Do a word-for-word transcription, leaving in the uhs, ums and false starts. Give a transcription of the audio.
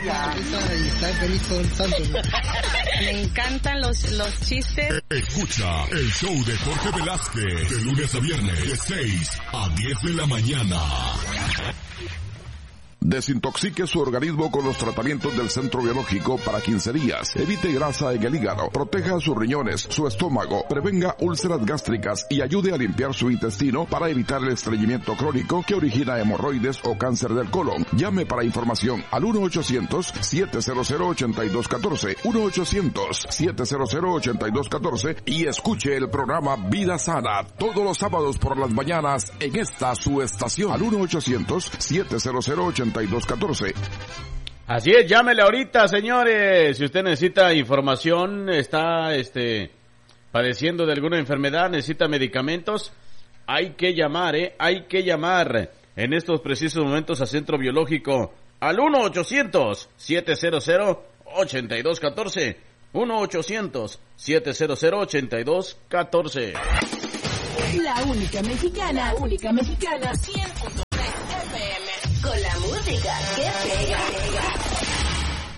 Ya. Y está feliz todo el santo. Me encantan los, los chistes. Escucha el show de Jorge Velázquez de lunes a viernes de seis a diez de la mañana. Desintoxique su organismo con los tratamientos del Centro Biológico para quince días. Evite grasa en el hígado, proteja sus riñones, su estómago, prevenga úlceras gástricas y ayude a limpiar su intestino para evitar el estreñimiento crónico que origina hemorroides o cáncer del colon. Llame para información al uno ochocientos, siete cero cero, ocho dos uno cuatro, uno ochocientos, siete cero cero, ocho dos uno cuatro y escuche el programa Vida Sana todos los sábados por las mañanas en esta su estación al uno ochocientos, siete cero cero, ocho dos uno cuatro. Así es, llámele ahorita, señores. Si usted necesita información, está este padeciendo de alguna enfermedad, necesita medicamentos, hay que llamar, ¿eh? Hay que llamar en estos precisos momentos a Centro Biológico al uno ochocientos, siete cero cero, ocho dos uno cuatro. uno ochocientos, siete cero cero, ocho dos uno cuatro. La única mexicana, la única mexicana, cien punto